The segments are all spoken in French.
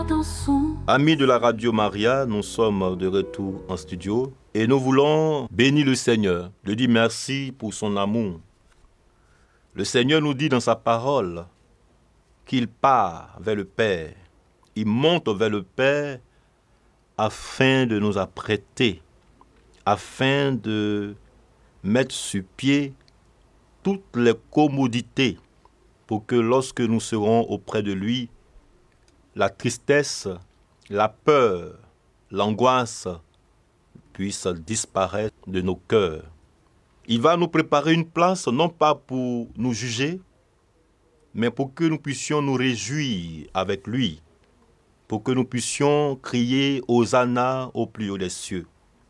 Amis de la Radio Maria, nous sommes de retour en studio et nous voulons bénir le Seigneur, lui dire merci pour son amour. Le Seigneur nous dit dans sa parole qu'il part vers le Père, il monte vers le Père afin de nous apprêter, afin de mettre sur pied toutes les commodités pour que lorsque nous serons auprès de lui, la tristesse, la peur, l'angoisse puissent disparaître de nos cœurs. Il va nous préparer une place, non pas pour nous juger, mais pour que nous puissions nous réjouir avec lui, pour que nous puissions crier Hosanna au plus haut des cieux.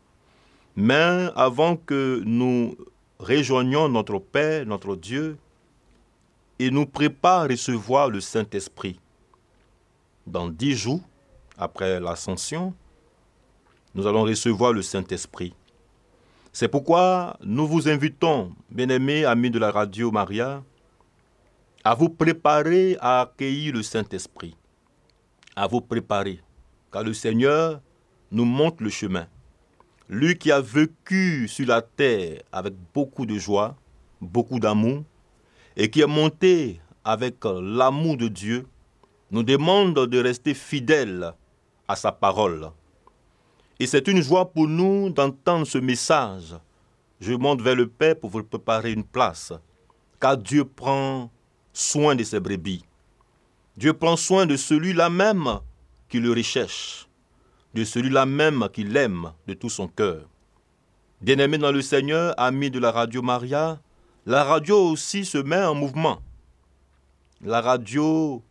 Mais avant que nous rejoignions notre Père, notre Dieu, il nous prépare à recevoir le Saint-Esprit. Dans 10 jours, après l'Ascension, nous allons recevoir le Saint-Esprit. C'est pourquoi nous vous invitons, bien-aimés amis de la Radio Maria, à vous préparer à accueillir le Saint-Esprit. À vous préparer, car le Seigneur nous montre le chemin. Lui qui a vécu sur la terre avec beaucoup de joie, beaucoup d'amour, et qui est monté avec l'amour de Dieu, nous demande de rester fidèles à sa parole. Et c'est une joie pour nous d'entendre ce message. Je monte vers le Père pour vous préparer une place, car Dieu prend soin de ses brebis. Dieu prend soin de celui-là même qui le recherche, de celui-là même qui l'aime de tout son cœur. Bien-aimés dans le Seigneur, amis de la Radio Maria, la radio aussi se met en mouvement. La radio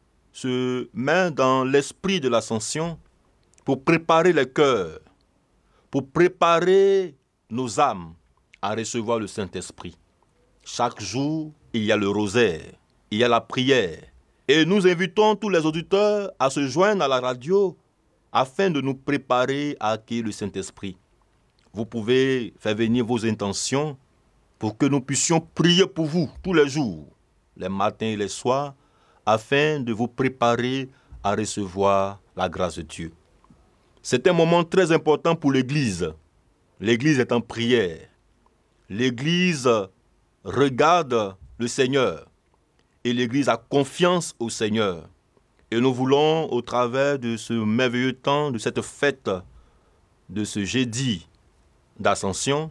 se met dans l'esprit de l'ascension pour préparer les cœurs, pour préparer nos âmes à recevoir le Saint-Esprit. Chaque jour, il y a le rosaire, il y a la prière. Et nous invitons tous les auditeurs à se joindre à la radio afin de nous préparer à accueillir le Saint-Esprit. Vous pouvez faire venir vos intentions pour que nous puissions prier pour vous tous les jours, les matins et les soirs, afin de vous préparer à recevoir la grâce de Dieu. C'est un moment très important pour l'Église. L'Église est en prière. L'Église regarde le Seigneur et l'Église a confiance au Seigneur. Et nous voulons, au travers de ce merveilleux temps, de cette fête, de ce jeudi d'ascension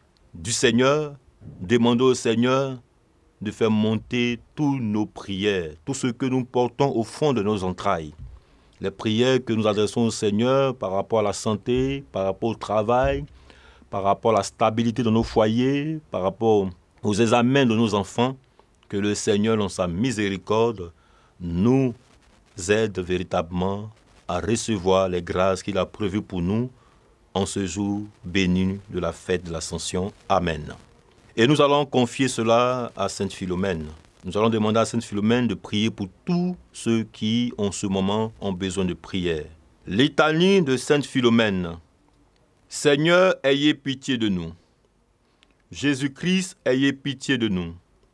du Seigneur, demander au Seigneur de faire monter toutes nos prières, tout ce que nous portons au fond de nos entrailles. Les prières que nous adressons au Seigneur par rapport à la santé, par rapport au travail, par rapport à la stabilité de nos foyers, par rapport aux examens de nos enfants, que le Seigneur, dans sa miséricorde, nous aide véritablement à recevoir les grâces qu'il a prévues pour nous en ce jour béni de la fête de l'Ascension. Amen. Et nous allons confier cela à Sainte Philomène. Nous allons demander à Sainte Philomène de prier pour tous ceux qui, en ce moment, ont besoin de prière. Litanie de Sainte Philomène. Seigneur, ayez pitié de nous. Jésus-Christ, ayez pitié de nous.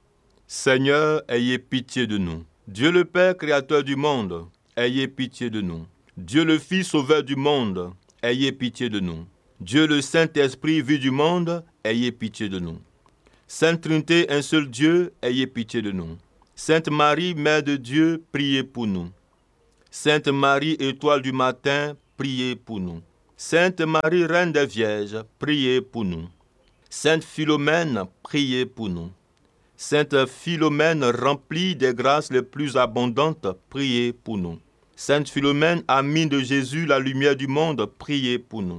Seigneur, ayez pitié de nous. Dieu le Père, Créateur du monde, ayez pitié de nous. Dieu le Fils, Sauveur du monde, ayez pitié de nous. Dieu le Saint-Esprit, Vie du monde, ayez pitié de nous. Sainte Trinité, un seul Dieu, ayez pitié de nous. Sainte Marie, Mère de Dieu, priez pour nous. Sainte Marie, étoile du matin, priez pour nous. Sainte Marie, Reine des Vierges, priez pour nous. Sainte Philomène, priez pour nous. Sainte Philomène, remplie des grâces les plus abondantes, priez pour nous. Sainte Philomène, amie de Jésus, la lumière du monde, priez pour nous.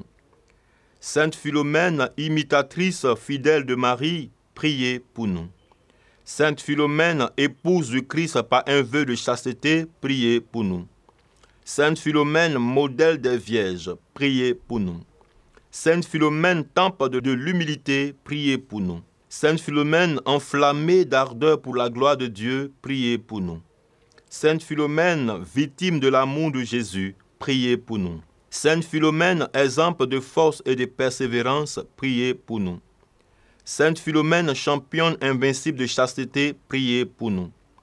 Sainte Philomène, imitatrice fidèle de Marie, priez pour nous. Sainte Philomène, épouse du Christ par un vœu de chasteté, priez pour nous. Sainte Philomène, modèle des vierges, priez pour nous. Sainte Philomène, temple de l'humilité, priez pour nous. Sainte Philomène, enflammée d'ardeur pour la gloire de Dieu, priez pour nous. Sainte Philomène, victime de l'amour de Jésus, priez pour nous. Sainte Philomène, exemple de force et de persévérance, priez pour nous. Sainte Philomène, championne invincible de chasteté, priez pour nous.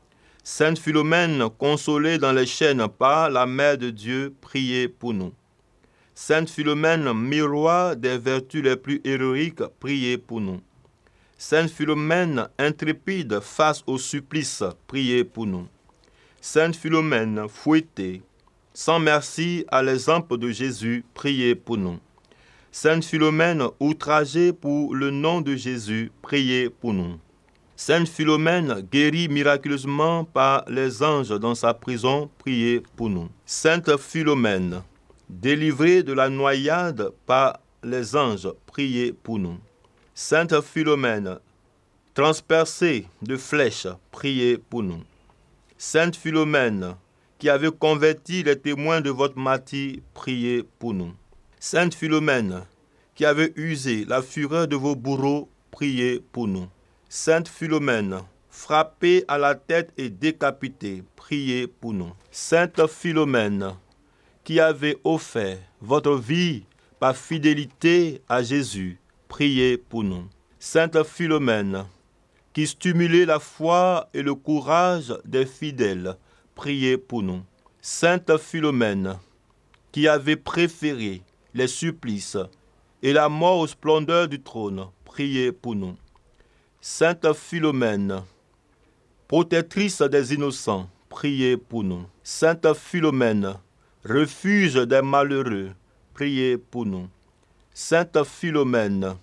Sainte Philomène, consolée dans les chaînes par la Mère de Dieu, priez pour nous. Sainte Philomène, miroir des vertus les plus héroïques, priez pour nous. Sainte Philomène, intrépide face au supplice, priez pour nous. Sainte Philomène, fouettée, sans merci à l'exemple de Jésus, priez pour nous. Sainte Philomène, outragée pour le nom de Jésus, priez pour nous. Sainte Philomène, guérie miraculeusement par les anges dans sa prison, priez pour nous. Sainte Philomène, délivrée de la noyade par les anges, priez pour nous. Sainte Philomène, transpercée de flèches, priez pour nous. Sainte Philomène, qui avait converti les témoins de votre martyre, priez pour nous. Sainte Philomène, qui avait usé la fureur de vos bourreaux, priez pour nous. Sainte Philomène, frappée à la tête et décapitée, priez pour nous. Sainte Philomène, qui avait offert votre vie par fidélité à Jésus, priez pour nous. Sainte Philomène, qui stimulait la foi et le courage des fidèles, priez pour nous. Sainte Philomène, qui avait préféré les supplices et la mort aux splendeurs du trône, priez pour nous. Sainte Philomène, protectrice des innocents, priez pour nous. Sainte Philomène, refuge des malheureux, priez pour nous. Sainte Philomène,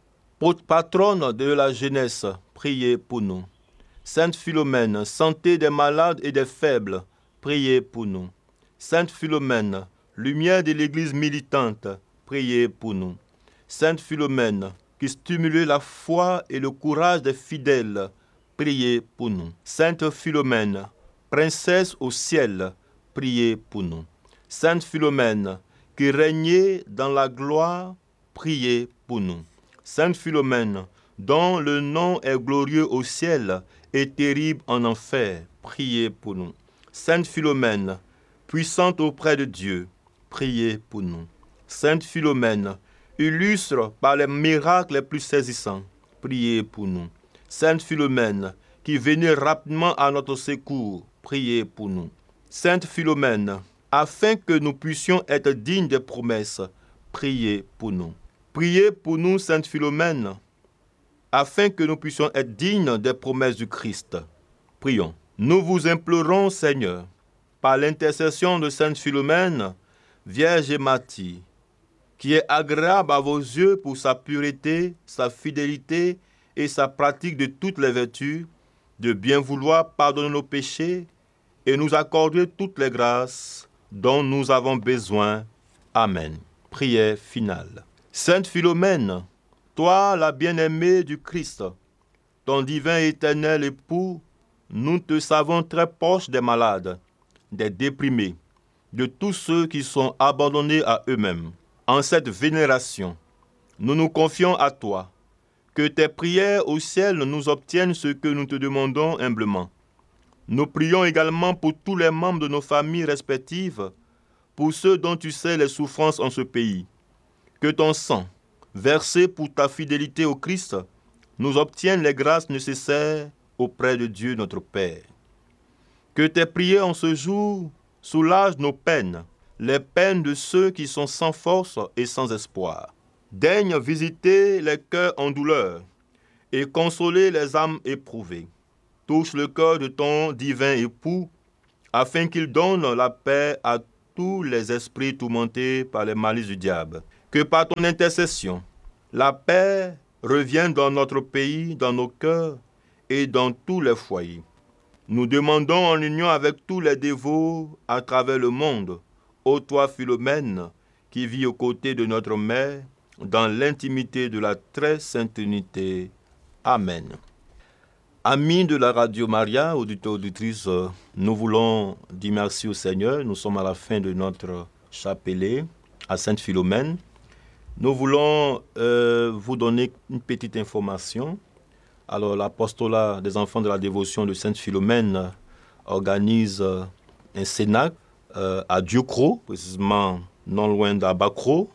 patronne de la jeunesse, priez pour nous. Sainte Philomène, santé des malades et des faibles, priez pour nous. Sainte Philomène, lumière de l'Église militante, priez pour nous. Sainte Philomène, qui stimule la foi et le courage des fidèles, priez pour nous. Sainte Philomène, princesse au ciel, priez pour nous. Sainte Philomène, qui régnait dans la gloire, priez pour nous. Sainte Philomène, dont le nom est glorieux au ciel et terrible en enfer, priez pour nous. Sainte Philomène, puissante auprès de Dieu, priez pour nous. Sainte Philomène, illustre par les miracles les plus saisissants, priez pour nous. Sainte Philomène, qui venait rapidement à notre secours, priez pour nous. Sainte Philomène, afin que nous puissions être dignes des promesses, priez pour nous. Priez pour nous, Sainte Philomène, afin que nous puissions être dignes des promesses du Christ. Prions. Nous vous implorons, Seigneur, par l'intercession de Sainte Philomène, Vierge et martyre, qui est agréable à vos yeux pour sa pureté, sa fidélité et sa pratique de toutes les vertus, de bien vouloir pardonner nos péchés et nous accorder toutes les grâces dont nous avons besoin. Amen. Prière finale. Sainte Philomène, toi la bien-aimée du Christ, ton divin et éternel époux, nous te savons très proche des malades, des déprimés, de tous ceux qui sont abandonnés à eux-mêmes. En cette vénération, nous nous confions à toi. Que tes prières au ciel nous obtiennent ce que nous te demandons humblement. Nous prions également pour tous les membres de nos familles respectives, pour ceux dont tu sais les souffrances en ce pays. Que ton sang, versé pour ta fidélité au Christ, nous obtienne les grâces nécessaires auprès de Dieu notre Père. Que tes prières en ce jour soulagent nos peines, les peines de ceux qui sont sans force et sans espoir. Daigne visiter les cœurs en douleur et consoler les âmes éprouvées. Touche le cœur de ton divin époux, afin qu'il donne la paix à tous les esprits tourmentés par les malices du diable. Que par ton intercession, la paix revienne dans notre pays, dans nos cœurs et dans tous les foyers. Nous demandons en union avec tous les dévots à travers le monde, ô toi Philomène, qui vis aux côtés de notre Mère, dans l'intimité de la très sainte Trinité. Amen. Amis de la Radio Maria, auditeurs, auditrices, nous voulons dire merci au Seigneur. Nous sommes à la fin de notre chapelet à Sainte Philomène. Nous voulons vous donner une petite information. Alors, l'apostolat des enfants de la dévotion de Sainte Philomène organise un cénacle à Dieucro, précisément non loin d'Abacro,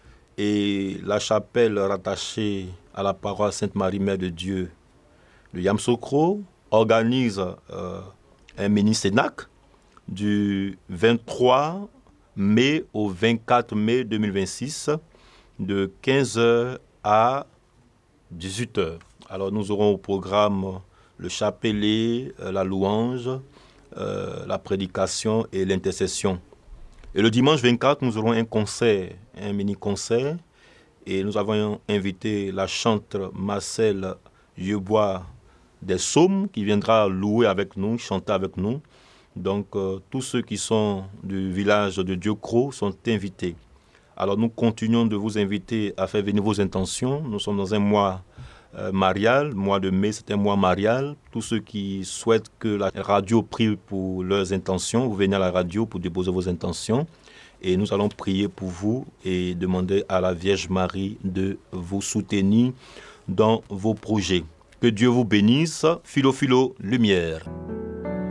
et la chapelle rattachée à la paroisse Sainte-Marie Mère de Dieu de Yamsokro organise un mini-cénacle du 23 mai au 24 mai 2026 de 15h à 18h. Alors nous aurons au programme le chapelet, la louange, la prédication et l'intercession. Et le dimanche 24, nous aurons un concert, un mini-concert. Et nous avons invité la chanteuse Marcel Yebois des Saumes qui viendra louer avec nous, chanter avec nous. Donc tous ceux qui sont du village de Dieu-Cros sont invités. Alors nous continuons de vous inviter à faire venir vos intentions. Nous sommes dans un mois marial, mois de mai, c'est un mois marial. Tous ceux qui souhaitent que la radio prie pour leurs intentions, vous venez à la radio pour déposer vos intentions. Et nous allons prier pour vous et demander à la Vierge Marie de vous soutenir dans vos projets. Que Dieu vous bénisse. Philo, lumière.